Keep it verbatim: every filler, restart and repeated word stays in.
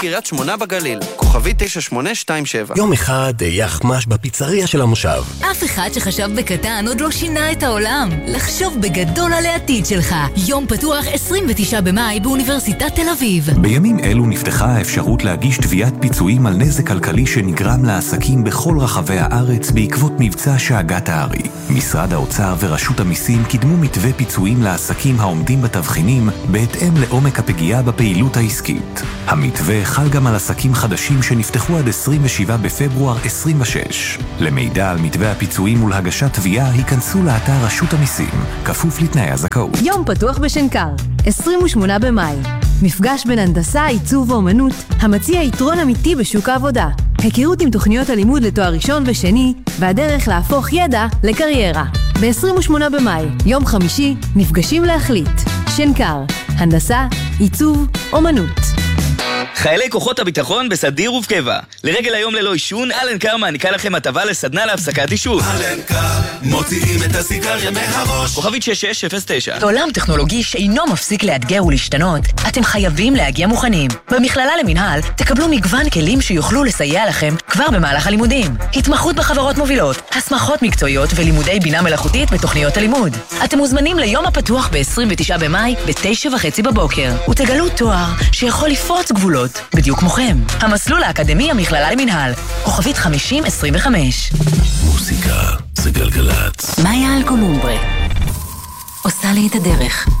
קריית שמונה בגליל, כוכבי תשע שמונה שתיים שבע. יום אחד יחמש בפיצריה של המושב. אף אחד שחשב בקטן עוד לא שינה את העולם. לחשוב בגדול על העתיד שלך. יום פתוח עשרים ותשעה במאי באוניברסיטת תל אביב. בימים אלו נפתחה האפשרות להגיש תביעת פיצויים על נזק כלכלי שנגרם לעסקים בכל רחבי הארץ בעקבות מבצע שאגת הארי. משרד האוצר ורשות המיסים קידמו מתווה פיצויים לעסקים העומדים בתבחינים בהתאם לעומק הפגיעה בפעילות העסקית. המתווה חל גם על עסקים חדשים שנפתחו עד עשרים ושבעה בפברואר עשרים ושש. למידע על מתווה הפיצויים ולהגשת תביעה, היכנסו לאתר רשות המיסים, כפוף לתנאי הזכאות. יום פתוח בשנקר, עשרים ושמונה במאי. מפגש בין הנדסה, עיצוב ואומנות, המציע יתרון אמיתי בשוק העבודה. היכרות עם תוכניות הלימוד לתואר ראשון ושני, והדרך להפוך ידע לקריירה. ב-עשרים ושמונה במאי, יום חמישי, נפגשים להחליט. שנקר, הנדסה, עיצוב, אומנות. חיילי כוחות הביטחון בסדיר ובקבע. לרגל היום ללא עישון, אלן קאר מעניקה לכם הטבה לסדנה להפסקת עישון. אלן קאר, מוציאים את הסיגריה מהראש. כוכבית שש שש אפס תשע. בעולם טכנולוגי שאינו מפסיק לאתגר ולהשתנות, אתם חייבים להגיע מוכנים. במכללה למינהל תקבלו מגוון כלים שיוכלו לסייע לכם כבר במהלך הלימודים. התמחות בחברות מובילות, הסמכות מקצועיות ולימודי בינה מלאכותית בתוכניות הלימוד. אתם מוזמנים ליום הפתוח ב-עשרים ותשעה במאי ב-תשע וחצי בבוקר, ותגלו תואר שיכול לפרוץ גבולות. בדיוק כמוכם. המסלול האקדמי המכללה למינהל. כוכבית חמישים עשרים וחמש. מוזיקה זה גלגלת. מאיה אלקולומברה עושה לי את הדרך.